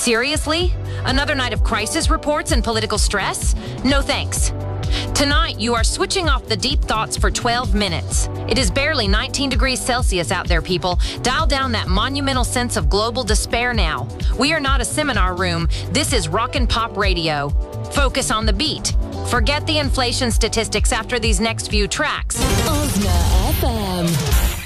Seriously? Another night of crisis reports and political stress? No thanks. Tonight, you are switching off the deep thoughts for 12 minutes. It is barely 19 degrees Celsius out there, people. Dial down that monumental sense of global despair now. We are not a seminar room. This is rock and pop radio. Focus on the beat. Forget the inflation statistics after these next few tracks. Ozna FM.